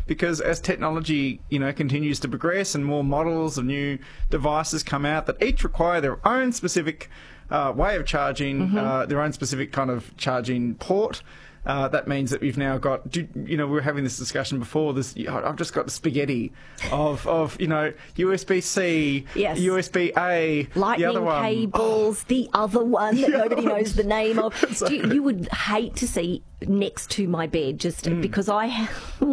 because as technology, continues to progress and more models of new devices come out that each require their own specific way of charging, their own specific kind of charging port. That means that we've now got, we were having this discussion before. I've just got the spaghetti of USB-C, yes. USB-A, lightning the other one. cables, the other one that nobody knows the name of. You would hate to see next to my bed because I'm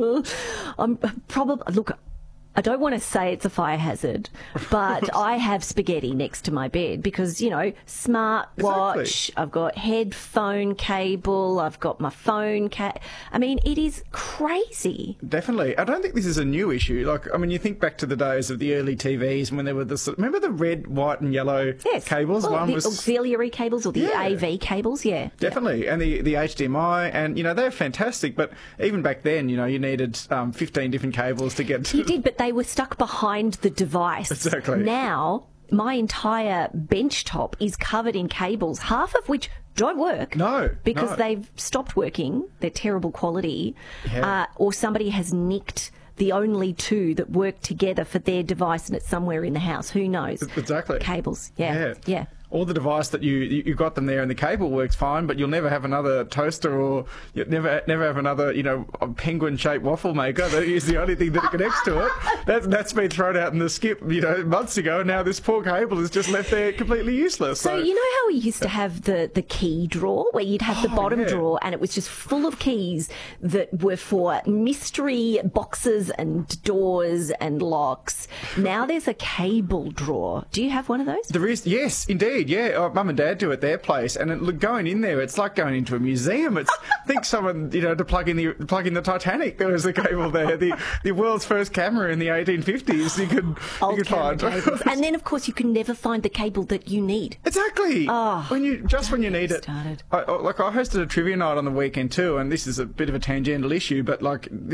probably, look, I don't want to say it's a fire hazard, but I have spaghetti next to my bed because, smartwatch, exactly. I've got headphone cable, I've got my phone I mean, it is crazy. Definitely. I don't think this is a new issue. You think back to the days of the early TVs when there were remember the red, white and yellow cables? Well, the auxiliary cables or the AV cables, Definitely. And the HDMI, and, they're fantastic. But even back then, you needed 15 different cables to get to... You did, but they were stuck behind the device. Exactly. Now, my entire bench top is covered in cables, half of which don't work. No. Because they've stopped working. They're terrible quality. Yeah. Or somebody has nicked the only two that work together for their device and it's somewhere in the house. Who knows? Exactly. Cables. Yeah. Or the device that you got them there and the cable works fine, but you'll never have another toaster or you'll never have another, penguin-shaped waffle maker. That is the only thing that connects to it. That's been thrown out in the skip, months ago, and now this poor cable is just left there completely useless. So you know how we used to have the key drawer where you'd have the bottom drawer and it was just full of keys that were for mystery boxes and doors and locks. Now there's a cable drawer. Do you have one of those? There is, yes, indeed. Yeah, Mum and Dad do at their place, and going in there, it's like going into a museum. I think someone, to plug in the Titanic, there was a cable there, the world's first camera in the 1850s. You could find cables. And then, of course, you can never find the cable that you need. Exactly. Oh, when you need it. I hosted a trivia night on the weekend too, and this is a bit of a tangential issue, but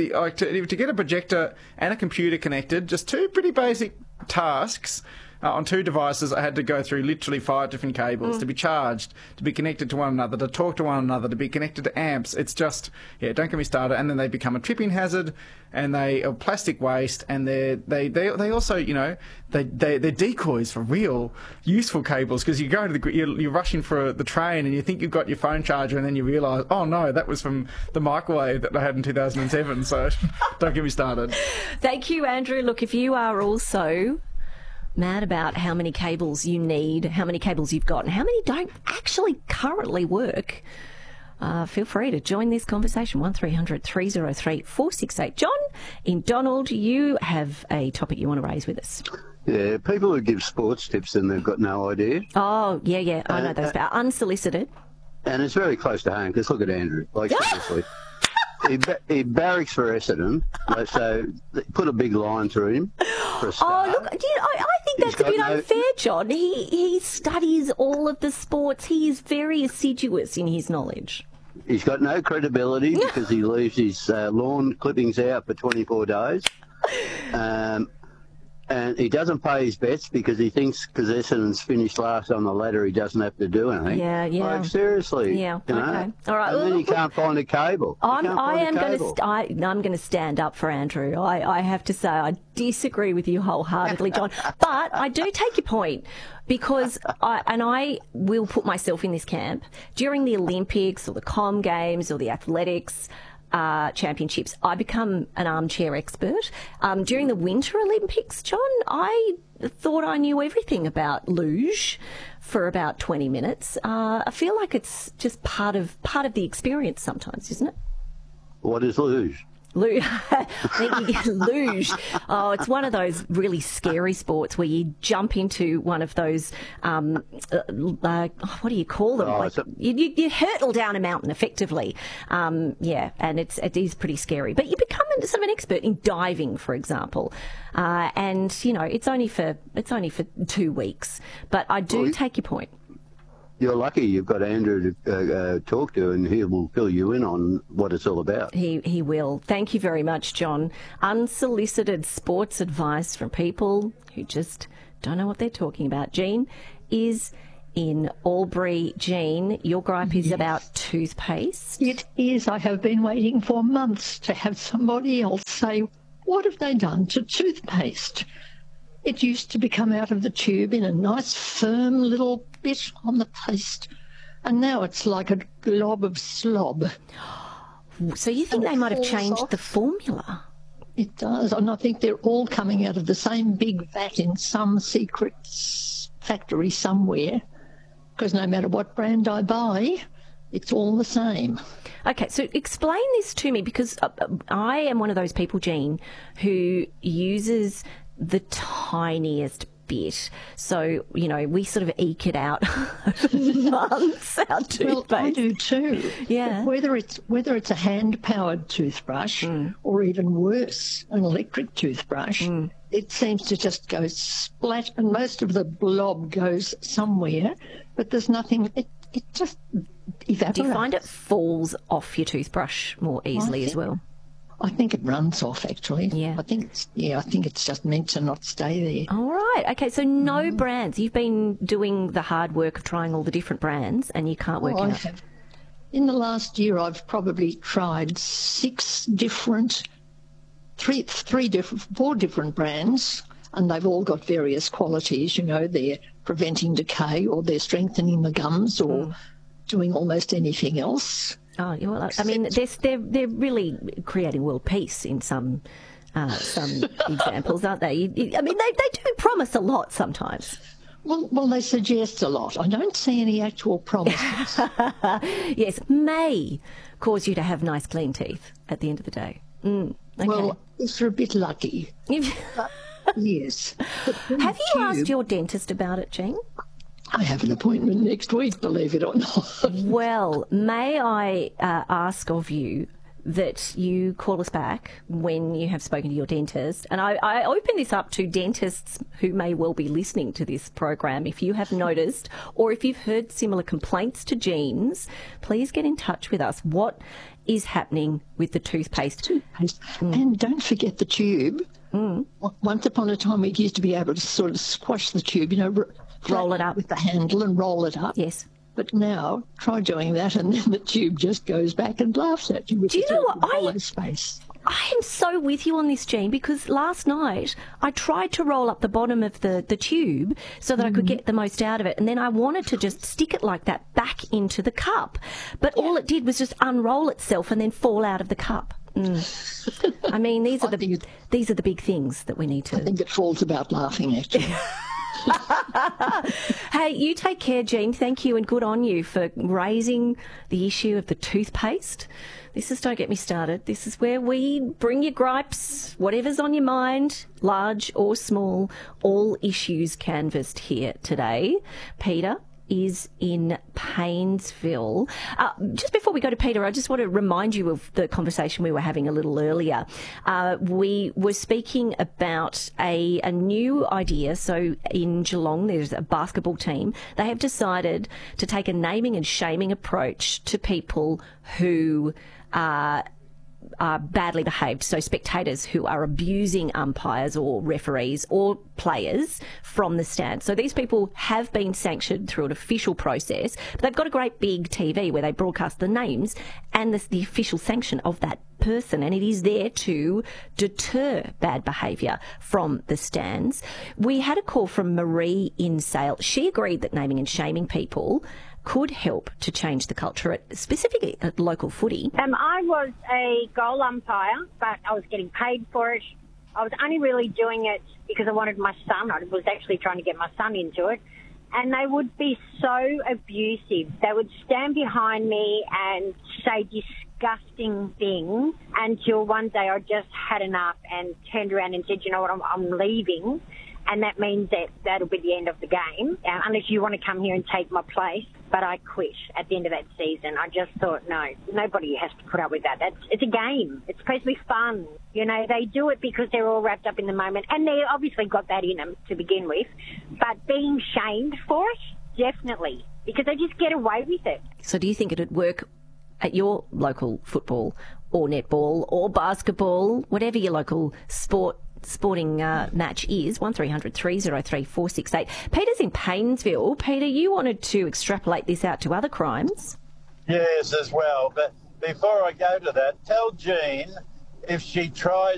to get a projector and a computer connected, just two pretty basic tasks. On two devices, I had to go through literally 5 different cables to be charged, to be connected to one another, to talk to one another, to be connected to amps. It's just, don't get me started. And then they become a tripping hazard, and they are plastic waste, and they also, they're decoys for real useful cables, because you go to you're rushing for the train, and you think you've got your phone charger, and then you realise, oh no, that was from the microwave that I had in 2007. So don't get me started. Thank you, Andrew. Look, if you are also mad about how many cables you need, how many cables you've got, and how many don't actually currently work, feel free to join this conversation. 1300 303 468. John in Donald, you have a topic you want to raise with us. Yeah, people who give sports tips and they've got no idea. Oh, yeah. I know those about unsolicited. And it's very close to home, because look at Andrew. Seriously. He barracks for Essendon, so put a big line through him for a start. Oh, look, I think that's a bit unfair, John. He studies all of the sports. He is very assiduous in his knowledge. He's got no credibility because he leaves his lawn clippings out for 24 days. And he doesn't pay his bets because he thinks because Essendon's finished last on the ladder, he doesn't have to do anything. Yeah. Seriously. Yeah, okay. All right. And then he can't find a cable. I'm going to stand up for Andrew. I have to say I disagree with you wholeheartedly, John. But I do take your point, because I will put myself in this camp. During the Olympics or the Com Games or the athletics championships, I become an armchair expert. During the Winter Olympics, John, I thought I knew everything about luge for about 20 minutes. I feel like it's just part of the experience sometimes, isn't it? What is luge? Luge. Oh, it's one of those really scary sports where you jump into one of those, what do you call them? You hurtle down a mountain, effectively. And it is pretty scary. But you become sort of an expert in diving, for example. And, it's only for 2 weeks. But I do take your point. You're lucky you've got Andrew to talk to, and he will fill you in on what it's all about. He will. Thank you very much, John. Unsolicited sports advice from people who just don't know what they're talking about. Jean is in Albury. Jean, your gripe is about toothpaste. It is. I have been waiting for months to have somebody else say, what have they done to toothpaste? It used to come out of the tube in a nice firm little bit on the paste, and now it's like a glob of slob. So you think they might have changed the formula? It does, and I think they're all coming out of the same big vat in some secret factory somewhere, because no matter what brand I buy, it's all the same. Okay, so explain this to me, because I am one of those people, Jean, who uses the tiniest bit. So, you know, we sort of eke it out months, our toothpaste. Well, I do too. Yeah. Whether it's a hand-powered toothbrush or even worse, an electric toothbrush, it seems to just go splat, and most of the blob goes somewhere, but there's nothing. It just evaporates. Do you find it falls off your toothbrush more easily as well? I think it runs off, actually. Yeah. I think it's just meant to not stay there. All right. Okay, so no brands. You've been doing the hard work of trying all the different brands and you can't work out. In the last year, I've probably tried four different brands, and they've all got various qualities. You know, they're preventing decay, or they're strengthening the gums, or doing almost anything else. Oh, well, I mean, they're really creating world peace in some examples, aren't they? I mean, they do promise a lot sometimes. Well, they suggest a lot. I don't see any actual promises. Yes, may cause you to have nice, clean teeth at the end of the day. Okay. Well, if you're a bit lucky. Yes. Have you asked your dentist about it, Jean? I have an appointment next week, believe it or not. Well, may I ask of you that you call us back when you have spoken to your dentist? And I open this up to dentists who may well be listening to this program. If you have noticed, or if you've heard similar complaints to Jean's, please get in touch with us. What is happening with the toothpaste? And don't forget the tube. Once upon a time, we used to be able to sort of squash the tube, you know, roll it up with the handle and roll it up. Yes. But now, try doing that, and then the tube just goes back and laughs at you. Do you know what? Space. I am so with you on this, Jean, because last night I tried to roll up the bottom of the tube so that I could get the most out of it, and then I wanted to just stick it like that back into the cup. But all it did was just unroll itself and then fall out of the cup. I mean, these are the big things that we need to... I think it falls about laughing, actually. Hey, you take care, Jean. Thank you, and good on you for raising the issue of the toothpaste. This is Don't Get Me Started. This is where we bring your gripes, whatever's on your mind, large or small, all issues canvassed here today. Peter is in Paynesville. Just before we go to Peter, I just want to remind you of the conversation we were having a little earlier. We were speaking about a new idea. So in Geelong, there's a basketball team. They have decided to take a naming and shaming approach to people who are badly behaved, so spectators who are abusing umpires or referees or players from the stand. So these people have been sanctioned through an official process, but they've got a great big TV where they broadcast the names and the official sanction of that person, and it is there to deter bad behaviour from the stands. We had a call from Marie in Sale. She agreed that naming and shaming people could help to change the culture, specifically at local footy. I was a goal umpire, but I was getting paid for it. I was only really doing it because I wanted my son. I was actually trying to get my son into it. And they would be so abusive. They would stand behind me and say disgusting things until one day I just had enough and turned around and said, you know what, I'm leaving. And that means that'll be the end of the game, unless you want to come here and take my place. But I quit at the end of that season. I just thought, no, nobody has to put up with that. It's a game. It's supposed to be fun. You know, they do it because they're all wrapped up in the moment. And they obviously got that in them to begin with. But being shamed for it, definitely, because they just get away with it. So do you think it would work at your local football or netball or basketball, whatever your local sport sporting match is 1300 303 468. Peter's in Paynesville. Peter, you wanted to extrapolate this out to other crimes. Yes, as well. But before I go to that, tell Jean if she tries